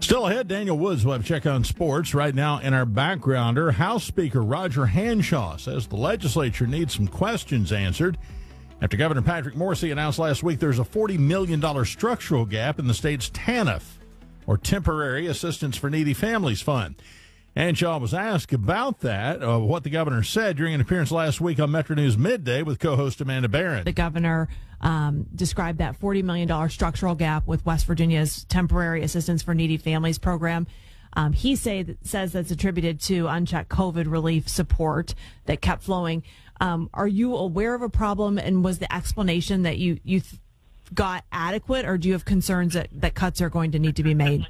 Still ahead, Daniel Woods will have Check on Sports. Right now in our backgrounder, House Speaker Roger Hanshaw says the legislature needs some questions answered after Governor Patrick Morrisey announced last week there's a $40 million structural gap in the state's TANF, or Temporary Assistance for Needy Families Fund. Hanshaw was asked about that, what the governor said during an appearance last week on Metro News Midday with co-host Amanda Barron. The governor described that $40 million structural gap with West Virginia's Temporary Assistance for Needy Families program. He says that's attributed to unchecked COVID relief support that kept flowing. Are you aware of a problem, and was the explanation that you got adequate, or do you have concerns that cuts are going to need to be made?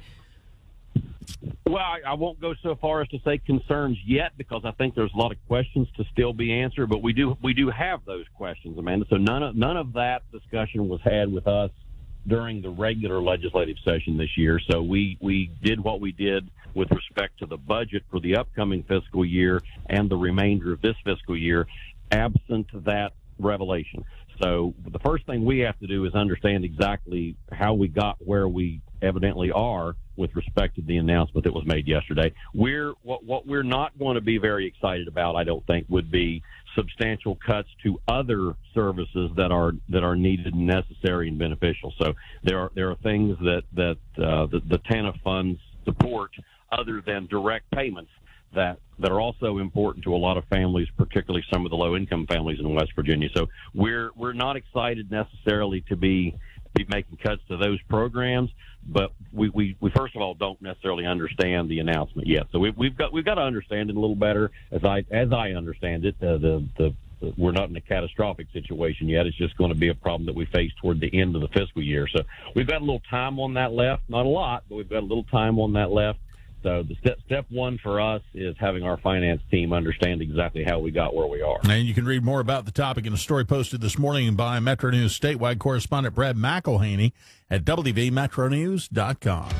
Well, I won't go so far as to say concerns yet, because I think there's a lot of questions to still be answered. But we do have those questions, Amanda. So none of that discussion was had with us during the regular legislative session this year. So we did what we did with respect to the budget for the upcoming fiscal year and the remainder of this fiscal year, absent that revelation. So the first thing we have to do is understand exactly how we got where we evidently are with respect to the announcement that was made yesterday. What we're not going to be very excited about, I don't think, would be substantial cuts to other services that are needed and necessary and beneficial. So there are things that the TANF funds support other than direct payments that are also important to a lot of families, particularly some of the low-income families in West Virginia. So we're not excited necessarily to be making cuts to those programs, but we first of all don't necessarily understand the announcement yet. So we've got to understand it a little better. As I understand it, we're not in a catastrophic situation yet. It's just going to be a problem that we face toward the end of the fiscal year. So we've got a little time on that left, not a lot, but we've got a little time on that left. So the step one for us is having our finance team understand exactly how we got where we are. And you can read more about the topic in a story posted this morning by Metro News statewide correspondent Brad McElhaney at WVMetroNews.com.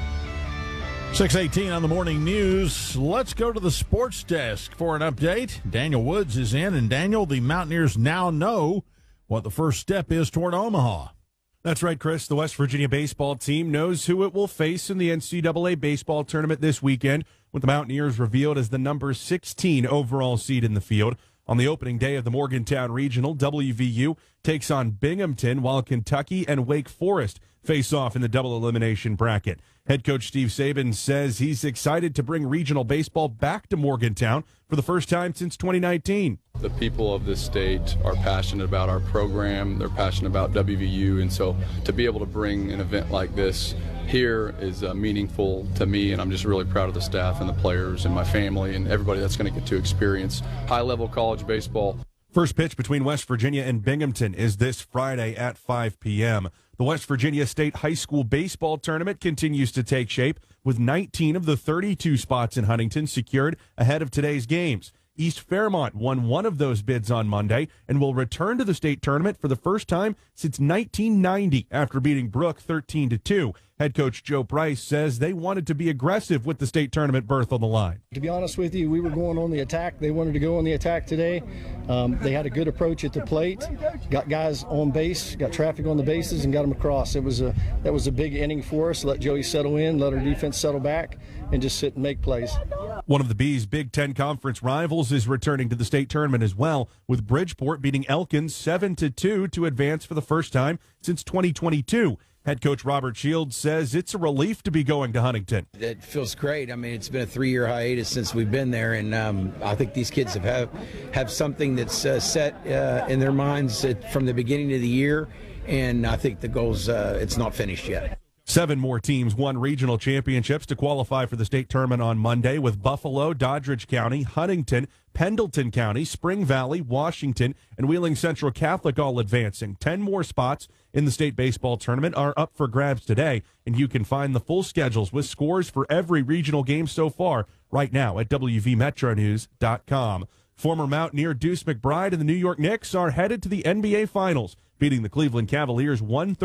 6:18 on the morning news. Let's go to the sports desk for an update. Daniel Woods is in. And Daniel, the Mountaineers now know what the first step is toward Omaha. That's right, Chris. The West Virginia baseball team knows who it will face in the NCAA baseball tournament this weekend, with the Mountaineers revealed as the number 16 overall seed in the field. On the opening day of the Morgantown Regional, WVU takes on Binghamton, while Kentucky and Wake Forest face off in the double elimination bracket. Head coach Steve Saban says he's excited to bring regional baseball back to Morgantown for the first time since 2019. The people of this state are passionate about our program. They're passionate about WVU. And so to be able to bring an event like this here is meaningful to me. And I'm just really proud of the staff and the players and my family and everybody that's going to get to experience high-level college baseball. First pitch between West Virginia and Binghamton is this Friday at 5 p.m. The West Virginia State High School Baseball Tournament continues to take shape, with 19 of the 32 spots in Huntington secured ahead of today's games. East Fairmont won one of those bids on Monday and will return to the state tournament for the first time since 1990 after beating Brook 13-2. Head coach Joe Price says they wanted to be aggressive with the state tournament berth on the line. To be honest with you, we were going on the attack. They wanted to go on the attack today. They had a good approach at the plate, got guys on base, got traffic on the bases, and got them across. That was a big inning for us. Let Joey settle in, let our defense settle back, and just sit and make plays. One of the Bees' Big Ten Conference rivals is returning to the state tournament as well, with Bridgeport beating Elkins 7-2 to advance for the first time since 2022. Head coach Robert Shields says it's a relief to be going to Huntington. It feels great. I mean, it's been a 3-year hiatus since we've been there, and I think these kids have something that's set in their minds from the beginning of the year, and I think the goal's it's not finished yet. 7 more teams won regional championships to qualify for the state tournament on Monday, with Buffalo, Doddridge County, Huntington, Pendleton County, Spring Valley, Washington, and Wheeling Central Catholic all advancing. 10 more spots in the state baseball tournament are up for grabs today, and you can find the full schedules with scores for every regional game so far right now at WVMetroNews.com. Former Mountaineer Deuce McBride and the New York Knicks are headed to the NBA Finals, beating the Cleveland Cavaliers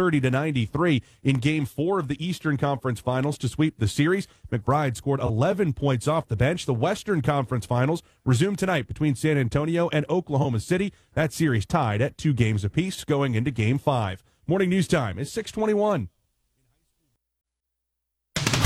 130-93 in Game 4 of the Eastern Conference Finals to sweep the series. McBride scored 11 points off the bench. The Western Conference Finals resume tonight between San Antonio and Oklahoma City. That series tied at 2 games apiece going into Game 5. Morning news time is 6:21.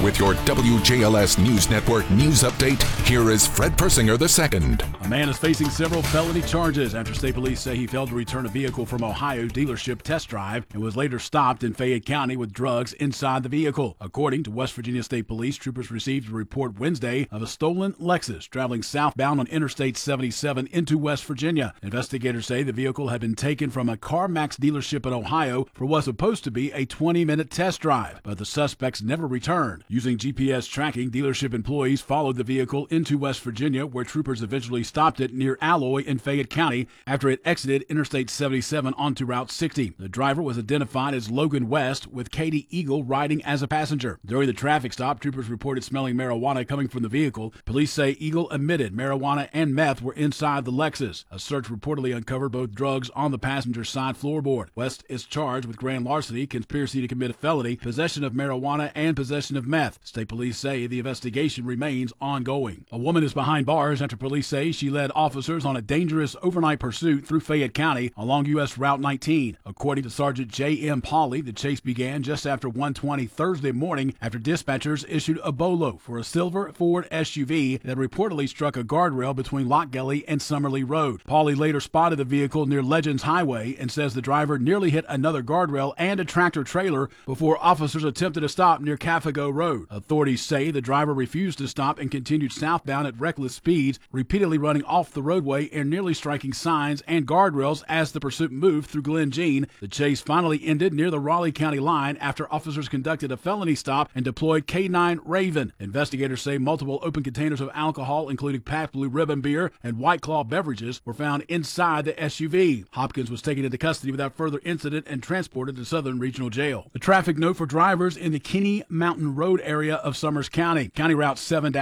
With your WJLS News Network news update, here is Fred Persinger II. A man is facing several felony charges after state police say he failed to return a vehicle from Ohio dealership test drive and was later stopped in Fayette County with drugs inside the vehicle. According to West Virginia State Police, troopers received a report Wednesday of a stolen Lexus traveling southbound on Interstate 77 into West Virginia. Investigators say the vehicle had been taken from a CarMax dealership in Ohio for what was supposed to be a 20-minute test drive, but the suspects never returned. Using GPS tracking, dealership employees followed the vehicle into West Virginia, where troopers eventually stopped it near Alloy in Fayette County after it exited Interstate 77 onto Route 60. The driver was identified as Logan West, with Katie Eagle riding as a passenger. During the traffic stop, troopers reported smelling marijuana coming from the vehicle. Police say Eagle admitted marijuana and meth were inside the Lexus. A search reportedly uncovered both drugs on the passenger side floorboard. West is charged with grand larceny, conspiracy to commit a felony, possession of marijuana, and possession of meth. State police say the investigation remains ongoing. A woman is behind bars after police say she led officers on a dangerous overnight pursuit through Fayette County along U.S. Route 19. According to Sergeant J.M. Pauley, the chase began just after 1:20 Thursday morning after dispatchers issued a BOLO for a silver Ford SUV that reportedly struck a guardrail between Lock Gully and Summerlee Road. Pauley later spotted the vehicle near Legends Highway and says the driver nearly hit another guardrail and a tractor trailer before officers attempted to stop near Cafago Road. Authorities say the driver refused to stop and continued southbound at reckless speeds, repeatedly running off the roadway and nearly striking signs and guardrails as the pursuit moved through Glen Jean. The chase finally ended near the Raleigh County line after officers conducted a felony stop and deployed K9 Raven. Investigators say multiple open containers of alcohol, including Pabst Blue Ribbon beer and White Claw beverages, were found inside the SUV. Hopkins was taken into custody without further incident and transported to Southern Regional Jail. A traffic note for drivers in the Kinney Mountain Road area of Summers County. County Route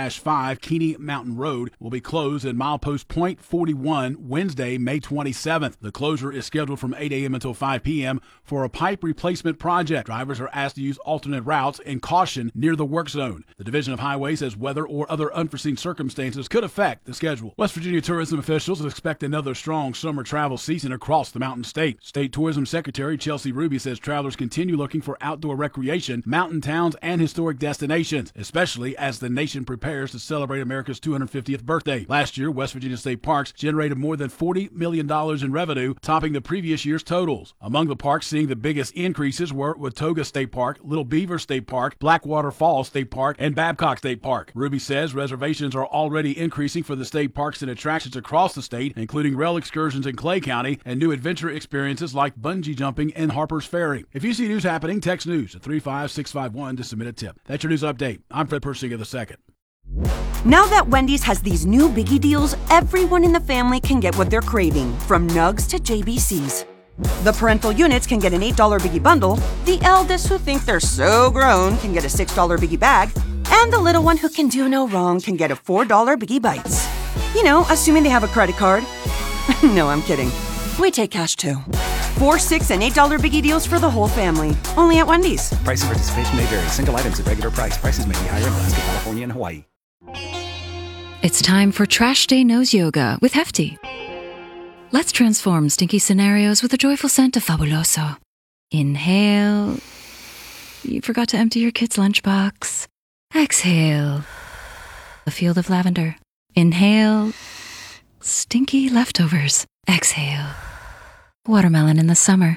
7-5 Kinney Mountain Road will be closed at milepost point 41 Wednesday, May 27th. The closure is scheduled from 8 a.m. until 5 p.m. for a pipe replacement project. Drivers are asked to use alternate routes and caution near the work zone. The Division of Highways says weather or other unforeseen circumstances could affect the schedule. West Virginia tourism officials expect another strong summer travel season across the Mountain State. State Tourism Secretary Chelsea Ruby says travelers continue looking for outdoor recreation, mountain towns, and historic destinations, especially as the nation prepares to celebrate America's 250th birthday. Last year, West Virginia State Parks generated more than $40 million in revenue, topping the previous year's totals. Among the parks seeing the biggest increases were Watauga State Park, Little Beaver State Park, Blackwater Falls State Park, and Babcock State Park. Ruby says reservations are already increasing for the state parks and attractions across the state, including rail excursions in Clay County and new adventure experiences like bungee jumping in Harper's Ferry. If you see news happening, text news at 35651 to submit a tip. That's your news update. I'm Fred Persinger II. Now that Wendy's has these new biggie deals, everyone in the family can get what they're craving, from nugs to JBCs. The parental units can get an $8 biggie bundle, the eldest who think they're so grown can get a $6 biggie bag, and the little one who can do no wrong can get a $4 biggie bites. You know, assuming they have a credit card. No, I'm kidding. We take cash too. 4, 6, and $8 biggie deals for the whole family. Only at Wendy's. Price and participation may vary. Single items at regular price. Prices may be higher in Alaska, California, and Hawaii. It's time for Trash Day Nose Yoga with Hefty. Let's transform stinky scenarios with a joyful scent of Fabuloso. Inhale. You forgot to empty your kid's lunchbox. Exhale. A field of lavender. Inhale. Stinky leftovers. Exhale. Watermelon in the summer.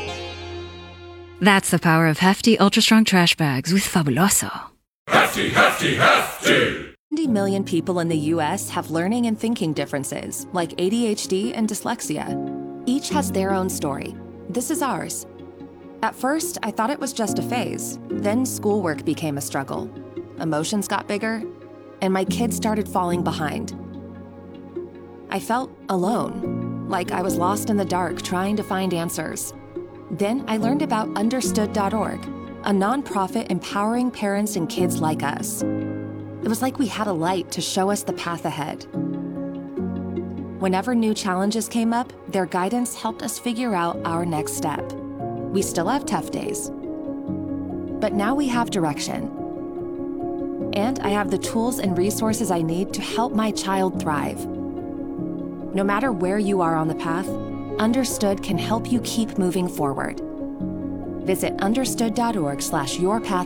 That's the power of Hefty Ultra Strong Trash Bags with Fabuloso. Hefty, Hefty, Hefty! 70 million people in the U.S. have learning and thinking differences, like ADHD and dyslexia. Each has their own story. This is ours. At first, I thought it was just a phase. Then schoolwork became a struggle. Emotions got bigger, and my kids started falling behind. I felt alone, like I was lost in the dark trying to find answers. Then I learned about Understood.org, a nonprofit empowering parents and kids like us. It was like we had a light to show us the path ahead. Whenever new challenges came up, their guidance helped us figure out our next step. We still have tough days, but now we have direction. And I have the tools and resources I need to help my child thrive. No matter where you are on the path, Understood can help you keep moving forward. Visit understood.org/yourpath